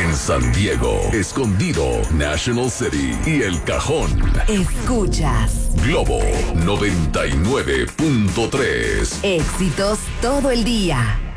En San Diego, Escondido, National City y El Cajón. Escuchas Globo 99.3. éxitos todo el día.